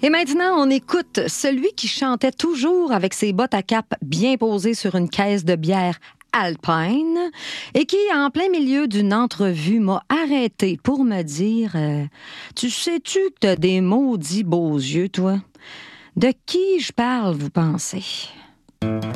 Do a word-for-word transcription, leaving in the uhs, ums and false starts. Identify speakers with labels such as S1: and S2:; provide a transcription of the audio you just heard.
S1: Et maintenant, on écoute celui qui chantait toujours avec ses bottes à cap bien posées sur une caisse de bière Alpine et qui, en plein milieu d'une entrevue, m'a arrêté pour me dire euh, « Tu sais-tu que t'as des maudits beaux yeux, toi? » De qui je parle, vous pensez?